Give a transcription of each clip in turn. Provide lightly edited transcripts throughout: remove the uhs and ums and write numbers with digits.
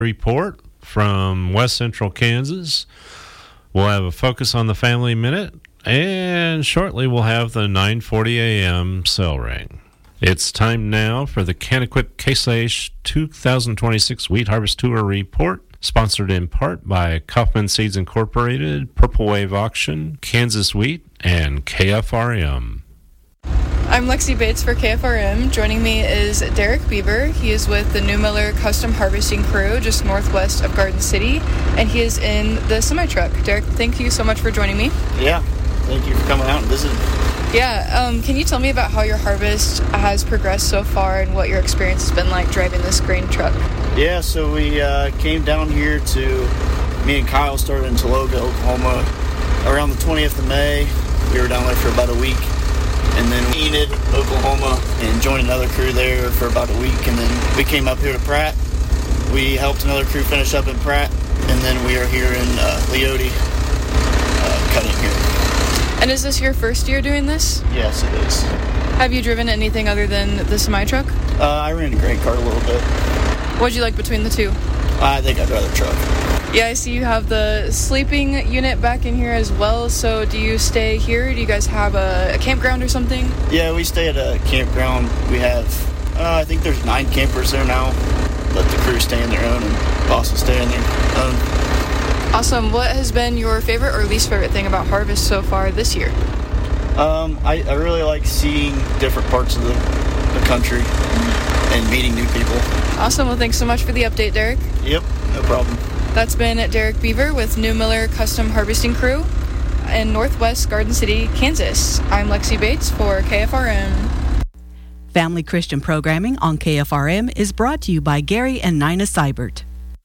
report from West Central Kansas. We'll have a focus on the Family Minute, and shortly we'll have the 9:40 a.m. cell ring. It's time now for the Canaquip Case IH 2026 Wheat Harvest Tour Report, sponsored in part by Kaufman Seeds Incorporated, Purple Wave Auction, Kansas Wheat, and KFRM. I'm Lexi Bates for KFRM. Joining me is Derek Beaver. He is with the New Miller Custom Harvesting Crew just northwest of Garden City, and he is in the semi-truck. Derek, thank you so much for joining me. Yeah, thank you for coming out and visiting. Yeah, can you tell me about how your harvest has progressed so far and what your experience has been like driving this grain truck? Yeah, so we came down here me and Kyle started in Taloga, Oklahoma around the 20th of May. We were down there for about a week. And then we Enid, Oklahoma, and joined another crew there for about a week. And then we came up here to Pratt. We helped another crew finish up in Pratt. And then we are here in Leote, cutting here. And is this your first year doing this? Yes, it is. Have you driven anything other than the semi-truck? I ran a grain cart a little bit. What'd you like between the two? I think I'd rather truck. Yeah, I see you have the sleeping unit back in here as well. So do you stay here? Do you guys have a campground or something? Yeah, we stay at a campground. We have, I think there's 9 campers there now. Let the crew stay in their own and boss will stay in their own. Awesome. What has been your favorite or least favorite thing about harvest so far this year? I really like seeing different parts of the country and meeting new people. Awesome. Well, thanks so much for the update, Derek. Yep, no problem. That's been Derek Beaver with New Miller Custom Harvesting Crew in Northwest Garden City, Kansas. I'm Lexi Bates for KFRM. Family Christian programming on KFRM is brought to you by Gary and Nina Seibert.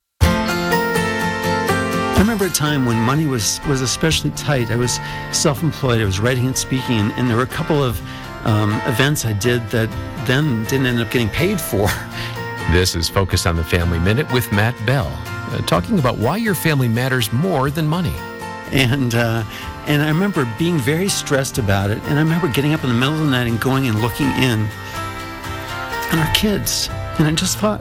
I remember a time when money was especially tight. I was self-employed. I was writing and speaking, and there were a couple of events I did that then didn't end up getting paid for. This is Focus on the Family Minute with Matt Bell, talking about why your family matters more than money. And I remember being very stressed about it, and I remember getting up in the middle of the night and going and looking in on our kids, and I just thought,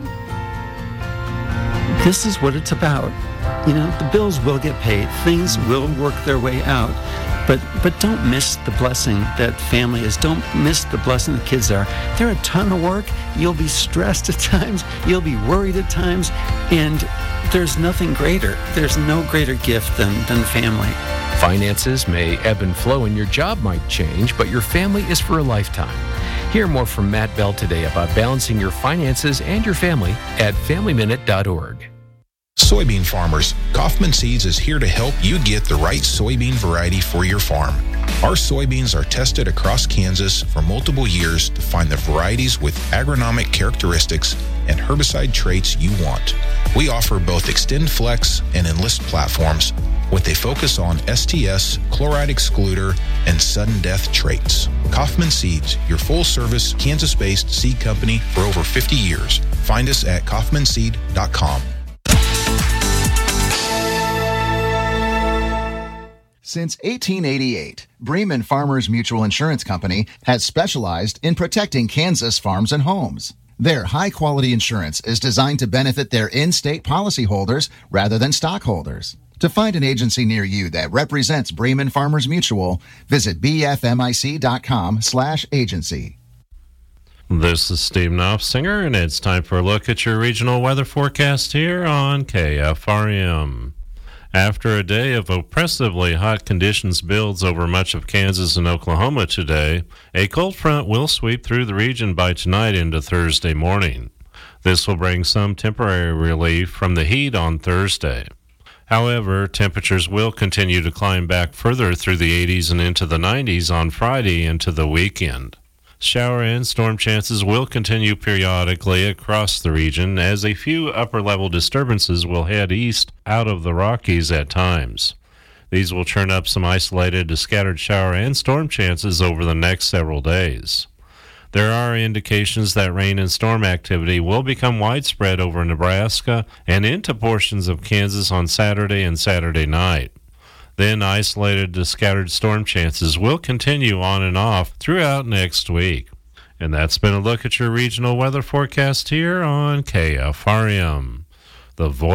this is what it's about. You know, the bills will get paid, things will work their way out, but don't miss the blessing that family is. Don't miss the blessing the kids are. They're a ton of work. You'll be stressed at times. You'll be worried at times, and there's nothing greater. There's no greater gift than family. Finances may ebb and flow and your job might change, but your family is for a lifetime. Hear more from Matt Bell today about balancing your finances and your family at FamilyMinute.org. Soybean farmers, Kaufman Seeds is here to help you get the right soybean variety for your farm. Our soybeans are tested across Kansas for multiple years to find the varieties with agronomic characteristics and herbicide traits you want. We offer both Extend Flex and Enlist platforms with a focus on STS, chloride excluder, and sudden death traits. Kaufman Seeds, your full-service Kansas-based seed company for over 50 years. Find us at kaufmanseed.com. Since 1888, Bremen Farmers Mutual Insurance Company has specialized in protecting Kansas farms and homes. Their high-quality insurance is designed to benefit their in-state policyholders rather than stockholders. To find an agency near you that represents Bremen Farmers Mutual, visit bfmic.com/agency. This is Steve Knopfsinger, and it's time for a look at your regional weather forecast here on KFRM. After a day of oppressively hot conditions builds over much of Kansas and Oklahoma today, a cold front will sweep through the region by tonight into Thursday morning. This will bring some temporary relief from the heat on Thursday. However, temperatures will continue to climb back further through the 80s and into the 90s on Friday into the weekend. Shower and storm chances will continue periodically across the region as a few upper-level disturbances will head east out of the Rockies at times. These will turn up some isolated to scattered shower and storm chances over the next several days. There are indications that rain and storm activity will become widespread over Nebraska and into portions of Kansas on Saturday and Saturday night. Then isolated to scattered storm chances will continue on and off throughout next week. And that's been a look at your regional weather forecast here on KFRM. The voice